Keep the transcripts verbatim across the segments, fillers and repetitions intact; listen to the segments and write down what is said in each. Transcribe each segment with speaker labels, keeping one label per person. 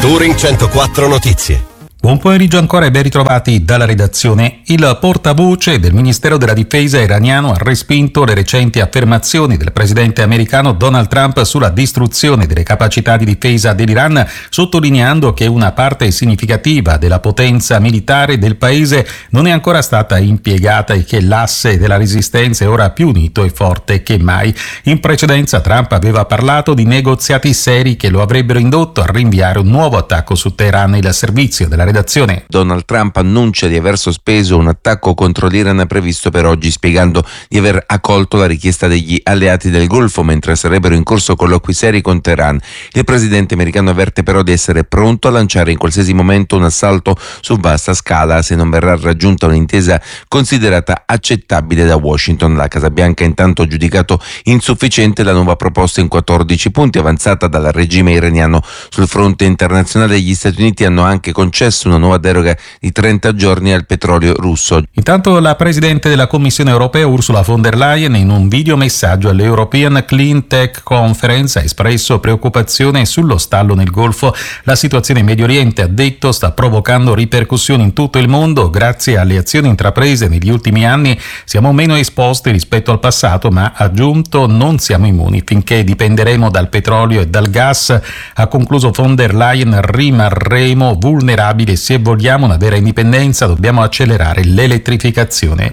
Speaker 1: Touring centoquattro Notizie.
Speaker 2: Buon pomeriggio ancora e ben ritrovati dalla redazione. Il portavoce del Ministero della Difesa iraniano ha respinto le recenti affermazioni del presidente americano Donald Trump sulla distruzione delle capacità di difesa dell'Iran, sottolineando che una parte significativa della potenza militare del paese non è ancora stata impiegata e che l'asse della resistenza è ora più unito e forte che mai. In precedenza Trump aveva parlato di negoziati seri che lo avrebbero indotto a rinviare un nuovo attacco su Teheran. Il servizio della redazione.
Speaker 3: Donald Trump annuncia di aver sospeso un attacco contro l'Iran previsto per oggi, spiegando di aver accolto la richiesta degli alleati del Golfo mentre sarebbero in corso colloqui seri con Teheran. Il presidente americano avverte però di essere pronto a lanciare in qualsiasi momento un assalto su vasta scala se non verrà raggiunta un'intesa considerata accettabile da Washington. La Casa Bianca intanto ha giudicato insufficiente la nuova proposta in quattordici punti avanzata dal regime iraniano. Sul fronte internazionale gli Stati Uniti hanno anche concesso una nuova deroga di trenta giorni al petrolio russo.
Speaker 2: Intanto la Presidente della Commissione europea Ursula von der Leyen in un videomessaggio all'European Clean Tech Conference ha espresso preoccupazione sullo stallo nel Golfo. La situazione in Medio Oriente, ha detto, sta provocando ripercussioni in tutto il mondo. Grazie alle azioni intraprese negli ultimi anni siamo meno esposti rispetto al passato, ma ha aggiunto non siamo immuni finché dipenderemo dal petrolio e dal gas. Ha concluso von der Leyen: rimarremo vulnerabili. Se vogliamo una vera indipendenza dobbiamo accelerare l'elettrificazione.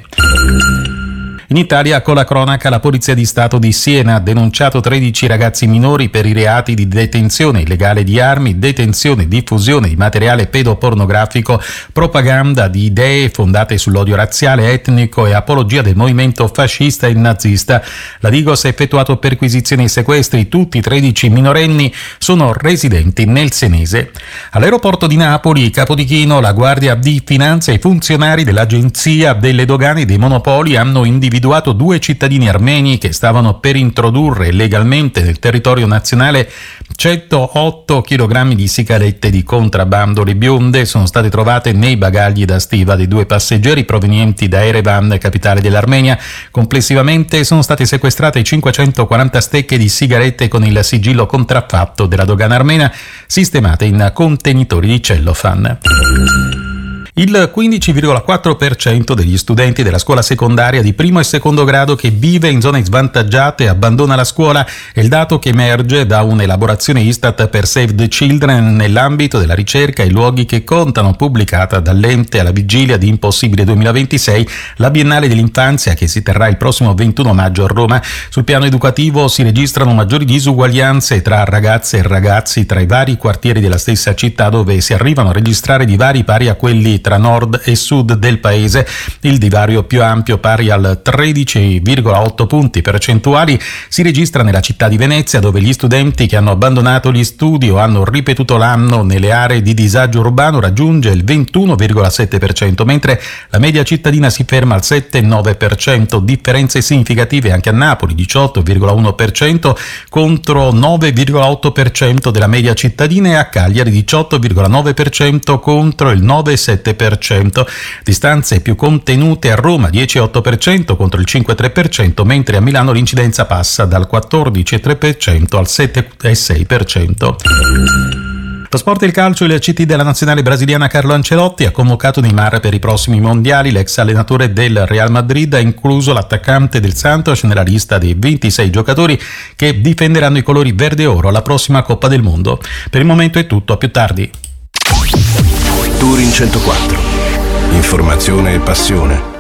Speaker 2: In Italia, con la cronaca, la Polizia di Stato di Siena ha denunciato tredici ragazzi minori per i reati di detenzione illegale di armi, detenzione e diffusione di materiale pedopornografico, propaganda di idee fondate sull'odio razziale, etnico e apologia del movimento fascista e nazista. La Digos ha effettuato perquisizioni e sequestri. Tutti i tredici minorenni sono residenti nel senese. All'aeroporto di Napoli, Capodichino, la Guardia di Finanza e i funzionari dell'Agenzia delle Dogane e dei Monopoli hanno individuato individuato due cittadini armeni che stavano per introdurre legalmente nel territorio nazionale centootto chilogrammi di sigarette di contrabbando. Le bionde sono state trovate nei bagagli da stiva dei due passeggeri provenienti da Erevan, capitale dell'Armenia. Complessivamente sono state sequestrate cinquecentoquaranta stecche di sigarette con il sigillo contraffatto della dogana armena, sistemate in contenitori di cellofan. Il quindici virgola quattro per cento degli studenti della scuola secondaria di primo e secondo grado che vive in zone svantaggiate abbandona la scuola. È il dato che emerge da un'elaborazione Istat per Save the Children nell'ambito della ricerca ai luoghi che contano, pubblicata dall'ente alla vigilia di Impossibile duemilaventisei, la Biennale dell'Infanzia che si terrà il prossimo ventuno maggio a Roma. Sul piano educativo si registrano maggiori disuguaglianze tra ragazze e ragazzi tra i vari quartieri della stessa città, dove si arrivano a registrare divari pari a quelli tra nord e sud del paese. Il divario più ampio, pari al tredici virgola otto punti percentuali, si registra nella città di Venezia, dove gli studenti che hanno abbandonato gli studi o hanno ripetuto l'anno nelle aree di disagio urbano raggiunge il ventuno virgola sette per cento, mentre la media cittadina si ferma al sette virgola nove per cento. Differenze significative anche a Napoli, diciotto virgola uno per cento contro nove virgola otto per cento della media cittadina, e a Cagliari diciotto virgola nove per cento contro il nove virgola sette per cento. Distanze più contenute a Roma, dieci virgola otto per cento contro il cinque virgola tre per cento, mentre a Milano l'incidenza passa dal quattordici virgola tre per cento al sette virgola sei per cento. Lo sport e il calcio. Il C T della nazionale brasiliana Carlo Ancelotti ha convocato Neymar per i prossimi mondiali. L'ex allenatore del Real Madrid ha incluso l'attaccante del Santos nella lista dei ventisei giocatori che difenderanno i colori verde e oro alla prossima Coppa del Mondo. Per il momento è tutto, a più tardi.
Speaker 1: Touring centoquattro. Informazione e passione.